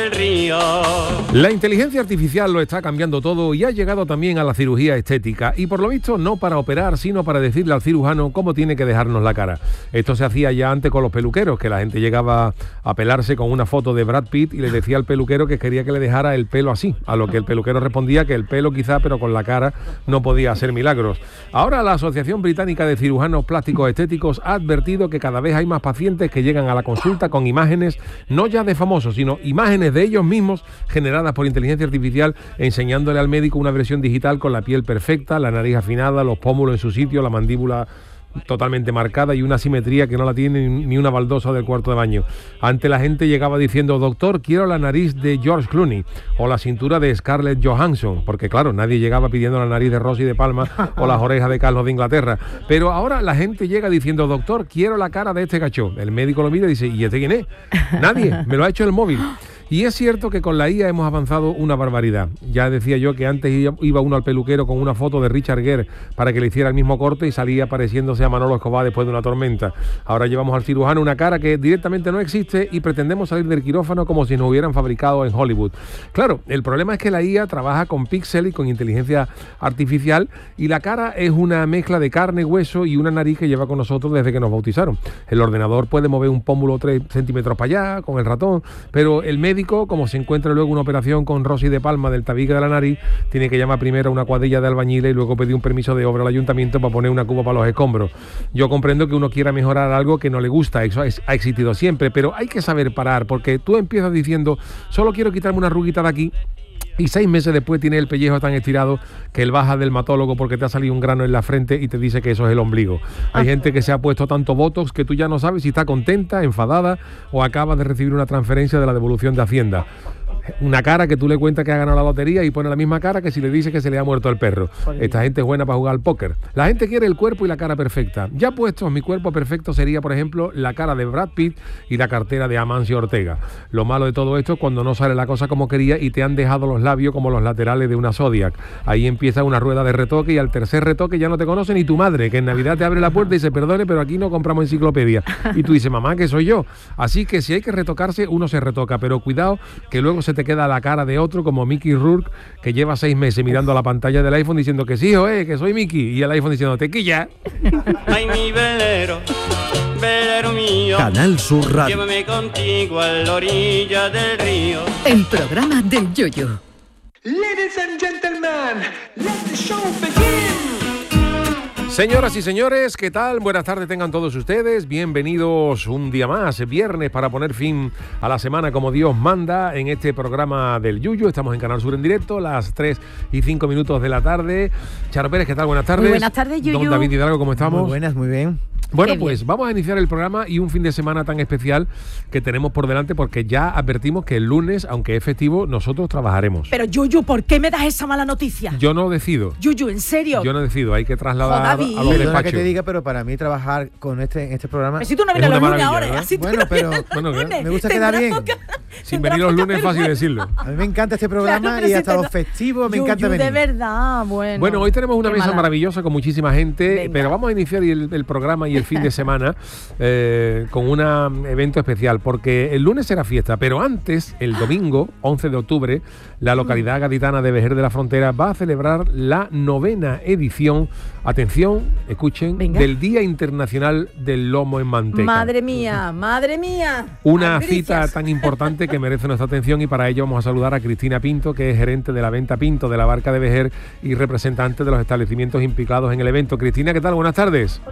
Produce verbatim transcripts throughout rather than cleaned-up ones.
La inteligencia artificial lo está cambiando todo y ha llegado también a la cirugía estética, y por lo visto no para operar, sino para decirle al cirujano cómo tiene que dejarnos la cara. Esto se hacía ya antes con los peluqueros, que la gente llegaba a pelarse con una foto de Brad Pitt y le decía al peluquero que quería que le dejara el pelo así, a lo que el peluquero respondía que el pelo quizá, pero con la cara no podía hacer milagros. Ahora la Asociación Británica de Cirujanos Plásticos Estéticos ha advertido que cada vez hay más pacientes que llegan a la consulta con imágenes no ya de famosos, sino imágenes de ellos mismos generadas por inteligencia artificial, enseñándole al médico una versión digital con la piel perfecta, la nariz afinada, los pómulos en su sitio, la mandíbula totalmente marcada y una simetría que no la tiene ni una baldosa del cuarto de baño. Antes la gente llegaba diciendo: doctor, quiero la nariz de George Clooney o la cintura de Scarlett Johansson, porque claro, nadie llegaba pidiendo la nariz de Rosy de Palma o las orejas de Carlos de Inglaterra. Pero ahora la gente llega diciendo: doctor, quiero la cara de este gacho. El médico lo mira y dice: ¿y este quién es? Nadie, me lo ha hecho el móvil. Y es cierto que con la I A hemos avanzado una barbaridad. Ya decía yo que antes iba uno al peluquero con una foto de Richard Gere para que le hiciera el mismo corte y salía pareciéndose a Manolo Escobar después de una tormenta. Ahora llevamos al cirujano una cara que directamente no existe y pretendemos salir del quirófano como si nos hubieran fabricado en Hollywood. Claro, el problema es que la I A trabaja con píxeles y con inteligencia artificial, y la cara es una mezcla de carne, hueso y una nariz que lleva con nosotros desde que nos bautizaron. El ordenador puede mover un pómulo tres centímetros para allá con el ratón, pero el médico, como se encuentra luego una operación con Rosy de Palma del tabique de la nariz, tiene que llamar primero a una cuadrilla de albañiles y luego pedir un permiso de obra al ayuntamiento para poner una cuba para los escombros. Yo comprendo que uno quiera mejorar algo que no le gusta, eso ha existido siempre, pero hay que saber parar, porque tú empiezas diciendo: solo quiero quitarme una ruguita de aquí, y seis meses después tiene el pellejo tan estirado que él baja del dermatólogo porque te ha salido un grano en la frente y te dice que eso es el ombligo. Hay gente que se ha puesto tanto botox que tú ya no sabes si está contenta, enfadada o acaba de recibir una transferencia de la devolución de Hacienda. Una cara que tú le cuentas que ha ganado la lotería y pone la misma cara que si le dices que se le ha muerto el perro. Joder. Esta gente es buena para jugar al póker. La gente quiere el cuerpo y la cara perfecta. Ya puestos, mi cuerpo perfecto sería, por ejemplo, la cara de Brad Pitt y la cartera de Amancio Ortega. Lo malo de todo esto es cuando no sale la cosa como quería y te han dejado los labios como los laterales de una Zodiac. Ahí empieza una rueda de retoque y al tercer retoque ya no te conoce ni tu madre, que en Navidad te abre la puerta y dice: perdone, pero aquí no compramos enciclopedia. Y tú dices: mamá, que soy yo. Así que si hay que retocarse, uno se retoca, pero cuidado que luego se te queda la cara de otro, como Mickey Rourke, que lleva seis meses mirando a la pantalla del iPhone diciendo que sí, eh, que soy Mickey, y el iPhone diciendo: te quilla. Ay, mi velero, velero mío, Canal Sur Radio. Llévame contigo a la orilla del río. El programa del Yoyo. Ladies and gentlemen, let the show begin. Señoras y señores, ¿qué tal? Buenas tardes tengan todos ustedes. Bienvenidos un día más, viernes, para poner fin a la semana como Dios manda en este programa del Yuyu. Estamos en Canal Sur en directo, las tres y cinco minutos de la tarde. Charo Pérez, ¿qué tal? Buenas tardes. Muy buenas tardes, Yuyu. Don David Hidalgo, ¿cómo estamos? Muy buenas, muy bien. Bueno, pues vamos a iniciar el programa y un fin de semana tan especial que tenemos por delante, porque ya advertimos que el lunes, aunque es festivo, nosotros trabajaremos. Pero Yuyu, ¿por qué me das esa mala noticia? Yo no decido. Yuyu, ¿en serio? Yo no decido, hay que trasladar Joder, a los Perdona despachos. que te diga, pero para mí trabajar con este en este programa... Pero si tú no vienes los lunes ahora, así tú Bueno, no pero vienes los bueno, lunes. me gusta quedar bien. Sin venir los lunes es fácil decirlo. A mí me encanta este programa, Claro, pero y si hasta te los da- festivos me Yuyu, encanta venir. de verdad, bueno. Bueno, hoy tenemos una Qué mesa mala. maravillosa con muchísima gente, Venga. pero vamos a iniciar el, el programa y el fin de semana eh, con un evento especial, porque el lunes será fiesta, pero antes, el domingo, once de octubre, la localidad gaditana de Vejer de la Frontera va a celebrar la novena edición, atención, escuchen, Venga. del Día Internacional del Lomo en Manteca. Madre mía, madre mía. Una Albricias. cita tan importante que merece nuestra atención, y para ello vamos a saludar a Cristina Pinto, que es gerente de la venta Pinto de la Barca de Vejer y representante de los establecimientos implicados en el evento. Cristina, ¿qué tal? Buenas tardes.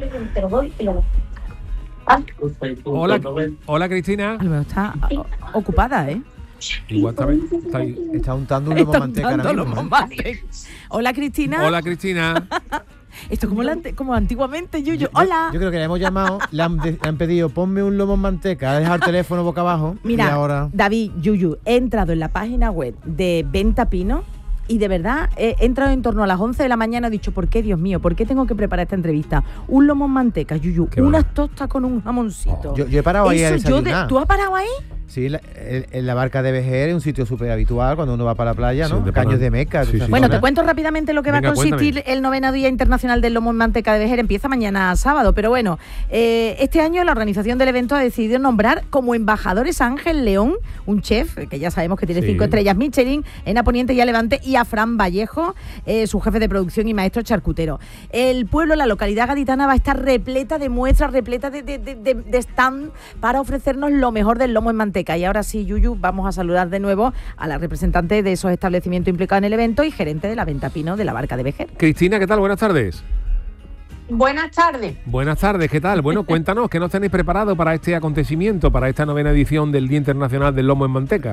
Hola, hola Cristina. A lo mejor está o- ocupada, ¿eh? Igual está, bien, está ahí. Está untando un lomo Está manteca ahora untando mismo, lomo ¿eh? manteca. Hola, Cristina. Hola Cristina. Esto es como, la ante- como antiguamente, Yuyu. Yo- Hola. Yo creo que le hemos llamado, le han, de- le han pedido: ponme un lomo en manteca, ha dejado el teléfono boca abajo. Mira, y ahora... David, Yuyu, he entrado en la página web de Venta Pino y de verdad he entrado en torno a las once de la mañana y he dicho: ¿por qué, Dios mío? ¿Por qué tengo que preparar esta entrevista? Un lomo en manteca, Yuyu, Qué unas bueno. tostas con un jamoncito. Yo, yo he parado ahí a Eso yo de- desayunar. ¿Tú has parado ahí? Sí, la, el, en la Barca de Vejer es un sitio súper habitual cuando uno va para la playa, ¿no? Sí, Caños de Meca. Sí, sí, Bueno, sí. te cuento rápidamente lo que Venga, va a consistir cuéntame. el noveno Día Internacional del Lomo en Manteca de Vejer. Empieza mañana sábado, pero bueno, eh, este año la organización del evento ha decidido nombrar como embajadores a Ángel León, un chef que ya sabemos que tiene Sí. cinco estrellas Michelin en A Poniente y a Levante, y a Fran Vallejo, eh, su jefe de producción y maestro charcutero. El pueblo, la localidad gaditana, va a estar repleta de muestras, repleta de, de, de, de, de stand para ofrecernos lo mejor del lomo en manteca. Y ahora sí, Yuyu, vamos a saludar de nuevo a la representante de esos establecimientos implicados en el evento y gerente de la venta Pino de la Barca de Vejer. Cristina, ¿qué tal? Buenas tardes. Buenas tardes. Buenas tardes, ¿qué tal? Bueno, cuéntanos, ¿qué nos tenéis preparado para este acontecimiento, para esta novena edición del Día Internacional del Lomo en Manteca?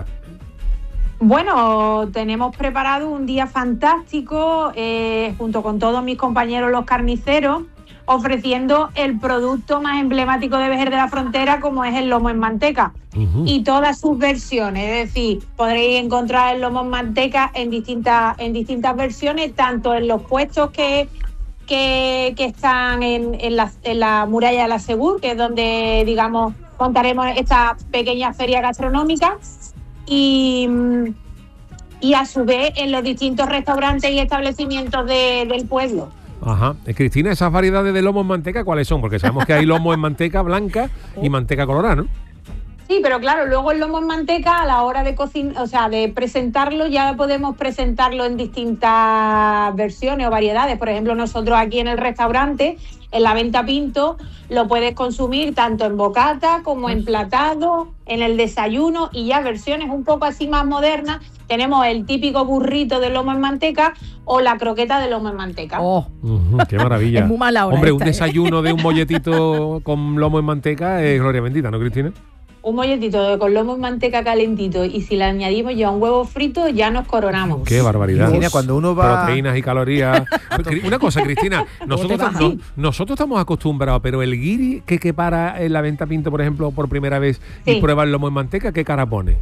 Bueno, tenemos preparado un día fantástico eh, junto con todos mis compañeros los carniceros, ofreciendo el producto más emblemático de Vejer de la Frontera, como es el lomo en manteca. Uh-huh. Y todas sus versiones, es decir, podréis encontrar el lomo en manteca en distintas, en distintas versiones, tanto en los puestos que, que, que están en, en, la, en la muralla de la Segur, que es donde, digamos, montaremos esta pequeña feria gastronómica, y, y a su vez en los distintos restaurantes y establecimientos de, del pueblo. Ajá. Eh, Cristina, ¿esas variedades de lomo en manteca cuáles son? Porque sabemos que hay lomo en manteca blanca y manteca colorada, ¿no? Sí, pero claro, luego el lomo en manteca, a la hora de cocinar, o sea, de presentarlo, ya podemos presentarlo en distintas versiones o variedades. Por ejemplo, nosotros aquí en el restaurante, en la Venta Pinto, lo puedes consumir tanto en bocata como en platado, en el desayuno, y ya versiones un poco así más modernas. Tenemos el típico burrito de lomo en manteca o la croqueta de lomo en manteca. Oh, Uh-huh, ¡qué maravilla! Es muy mala hora Hombre, esta, un ¿eh? desayuno de un molletito con lomo en manteca es gloria bendita, ¿no, Cristina? Un molletito de- con lomo en manteca calentito, y si le añadimos ya un huevo frito, ya nos coronamos. ¡Qué barbaridad! Cristina, cuando uno va- Proteínas y calorías. Cri- Una cosa, Cristina, nosotros, te va? no- nosotros estamos acostumbrados, pero el guiri que, que para en la Venta Pinto, por ejemplo, por primera vez y Sí. prueba el lomo en manteca, ¿qué cara pone?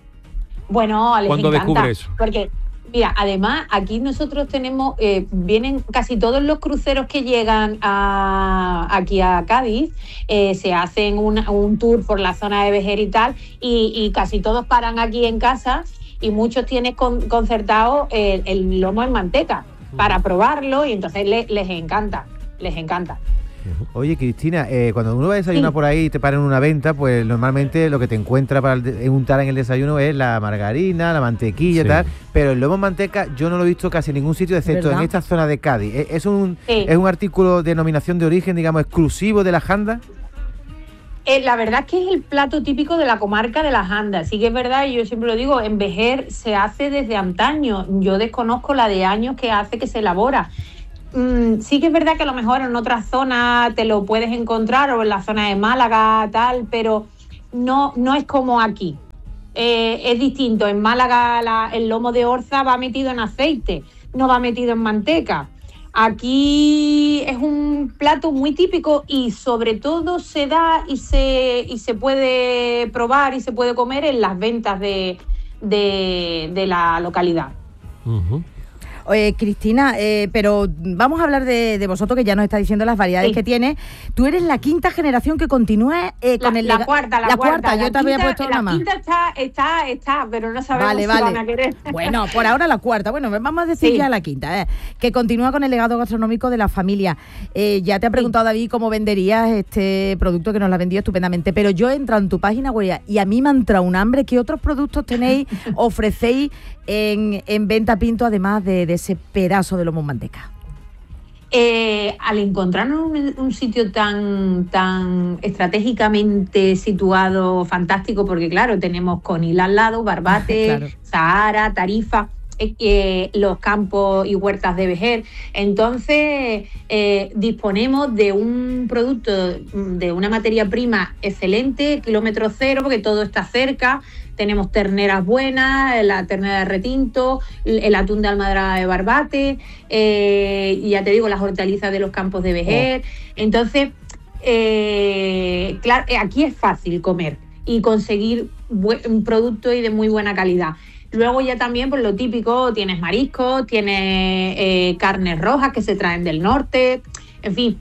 Bueno, les ¿Cuándo encanta, descubre eso? porque mira, además aquí nosotros tenemos, eh, vienen casi todos los cruceros que llegan a, aquí a Cádiz, eh, se hacen una- un tour por la zona de Vejer y tal, y, y casi todos paran aquí en casa, y muchos tienen con- concertado el, el lomo en manteca para probarlo, y entonces le- les encanta, les encanta. Oye, Cristina, eh, cuando uno va a desayunar Sí. por ahí y te para en una venta, pues normalmente lo que te encuentra para el de- untar en el desayuno es la margarina, la mantequilla y Sí. tal, pero el lomo en manteca yo no lo he visto casi en ningún sitio, excepto ¿Verdad? en esta zona de Cádiz. ¿Es, es un, Sí. es un artículo de denominación de origen, digamos, exclusivo de la janda? Eh, la verdad es que es el plato típico de la comarca de las Andas. Sí que es verdad, y yo siempre lo digo, en Vejer se hace desde antaño. Yo desconozco la de años que hace que se elabora. Mm, sí que es verdad que a lo mejor en otras zonas te lo puedes encontrar, o en la zona de Málaga, tal, pero no, no es como aquí. Eh, es distinto. En Málaga la- el lomo de orza va metido en aceite, no va metido en manteca. Aquí es un plato muy típico, y sobre todo se da y se, y se puede probar y se puede comer en las ventas de, de, de la localidad. Uh-huh. Eh, Cristina, eh, pero vamos a hablar de, de vosotros, que ya nos está diciendo las variedades Sí. que tiene. Tú eres la quinta generación que continúa eh, con la, el la lega- cuarta, la, la cuarta. cuarta, yo La te había quinta- puesto una La más. quinta está, está, está, pero no sabemos Vale, si vale. van a querer. Bueno, por ahora la cuarta. Bueno, vamos a decir Sí. ya la quinta, eh, que continúa con el legado gastronómico de la familia. Eh, ya te ha preguntado David cómo venderías este producto, que nos lo ha vendido estupendamente, pero yo he entrado en tu página web y a mí me ha entrado un hambre. ¿Qué otros productos tenéis, ofrecéis en, en Venta Pinto, además de, de ese pedazo de lomo en manteca? Eh, al encontrarnos un, un sitio tan, tan estratégicamente situado, fantástico, porque claro, tenemos Conil al lado, Barbate, Claro. Sahara, Tarifa, eh, eh, los campos y huertas de Vejer. Entonces, eh, disponemos de un producto, de una materia prima excelente, kilómetro cero, porque todo está cerca. Tenemos terneras buenas, la ternera de retinto, el atún de almadraba de Barbate, eh, y ya te digo, las hortalizas de los campos de Vejer. Entonces, eh, claro, eh, aquí es fácil comer y conseguir buen, un producto y de muy buena calidad. Luego ya también, por lo típico, tienes mariscos, tienes eh, carnes rojas que se traen del norte. En fin,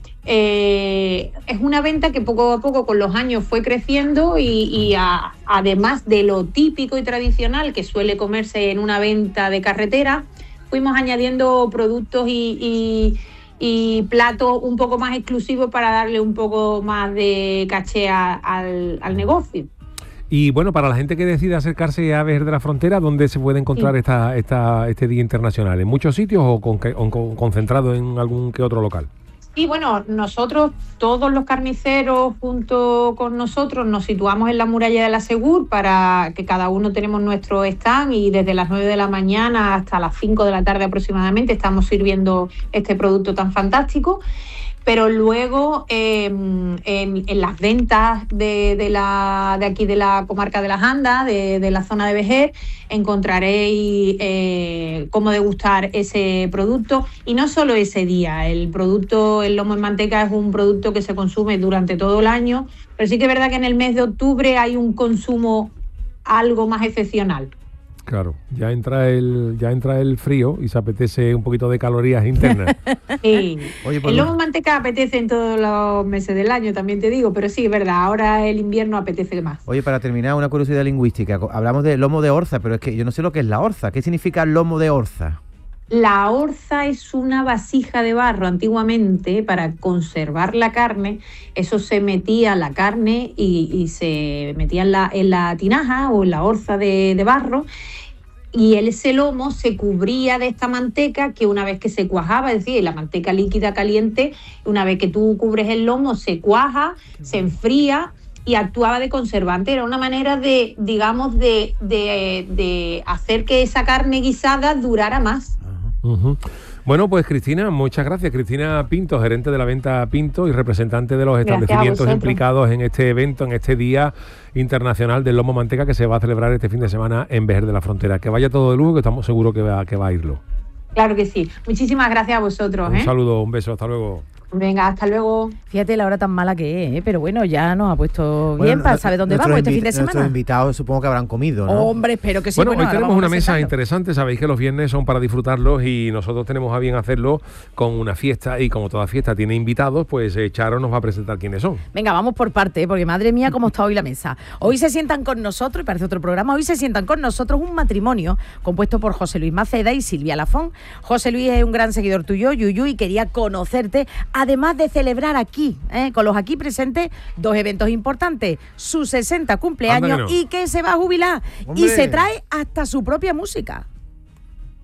eh, es una venta que poco a poco con los años fue creciendo y, y a, además de lo típico y tradicional que suele comerse en una venta de carretera, fuimos añadiendo productos y, y, y platos un poco más exclusivos para darle un poco más de caché a, al, al negocio. Y bueno, para la gente que decide acercarse a Vejer de la Frontera, ¿dónde se puede encontrar sí. esta, esta, este Día Internacional? ¿En muchos sitios o, con, o con, concentrado en algún que otro local? Y bueno, nosotros, todos los carniceros junto con nosotros nos situamos en la muralla de la Segur para que cada uno tenemos nuestro stand y desde las nueve de la mañana hasta las cinco de la tarde aproximadamente estamos sirviendo este producto tan fantástico. Pero luego eh, en, en las ventas de, de, la, de aquí de la comarca de las Andas, de, de la zona de Vejer, encontraréis eh, cómo degustar ese producto. Y no solo ese día, el producto, el lomo en manteca es un producto que se consume durante todo el año, pero sí que es verdad que en el mes de octubre hay un consumo algo más excepcional. Claro, ya entra el ya entra el frío y se apetece un poquito de calorías internas. Sí. Oye, pues el lomo en manteca apetece en todos los meses del año, también te digo, pero sí, es verdad, ahora el invierno apetece más. Oye, para terminar, una curiosidad lingüística. Hablamos de lomo de orza, pero es que yo no sé lo que es la orza. ¿Qué significa lomo de orza? La orza es una vasija de barro antiguamente para conservar la carne. Eso se metía la carne y, y se metía en la, en la tinaja o en la orza de, de barro. Y ese lomo se cubría de esta manteca que una vez que se cuajaba, es decir, la manteca líquida caliente, una vez que tú cubres el lomo se cuaja, se enfría y actuaba de conservante. Era una manera de, digamos, de, de, de hacer que esa carne guisada durara más. Uh-huh. Bueno, pues Cristina, muchas gracias. Cristina Pinto, gerente de la venta Pinto y representante de los establecimientos implicados en este evento, en este Día Internacional del Lomo Manteca que se va a celebrar este fin de semana en Vejer de la Frontera. Que vaya todo de lujo, que estamos seguros que va, que va a irlo. Claro que sí. Muchísimas gracias a vosotros. Un ¿eh? saludo, un beso, hasta luego. Venga, hasta luego. Fíjate la hora tan mala que es, ¿eh? Pero bueno, ya nos ha puesto bueno, bien para saber dónde vamos este fin de semana. Nuestros invitados supongo que habrán comido, ¿no? Hombre, espero que sí. Bueno, bueno hoy tenemos una mesa interesante, sabéis que los viernes son para disfrutarlos y nosotros tenemos a bien hacerlo con una fiesta y como toda fiesta tiene invitados, pues eh, Charo nos va a presentar quiénes son. Venga, vamos por parte, porque madre mía cómo está hoy la mesa. Hoy se sientan con nosotros, y parece otro programa, hoy se sientan con nosotros un matrimonio compuesto por José Luis Maceda y Silvia Lafón. José Luis es un gran seguidor tuyo, Yuyu, y quería conocerte, además de celebrar aquí, ¿eh? con los aquí presentes, dos eventos importantes, su sesenta cumpleaños no. y que se va a jubilar. ¡Hombre! Y se trae hasta su propia música.